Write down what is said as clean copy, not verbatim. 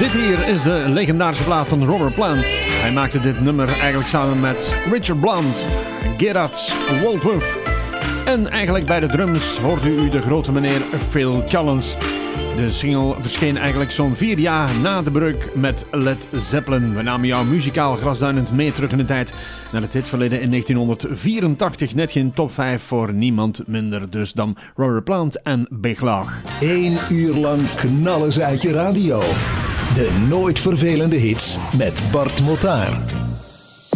Dit hier is de legendarische plaat van Robert Plant. Hij maakte dit nummer eigenlijk samen met Richard Blunt, Gerard Waltwood. En eigenlijk bij de drums hoorde u de grote meneer Phil Collins. De single verscheen eigenlijk zo'n 4 jaar na de breuk met Led Zeppelin. We namen jou muzikaal grasduinend mee terug in de tijd naar het hitverleden in 1984. Net geen top 5 voor niemand minder dus dan Robert Plant en Big Log. 1 uur lang knallen ze uit je radio. De nooit vervelende hits met Bart Motaar.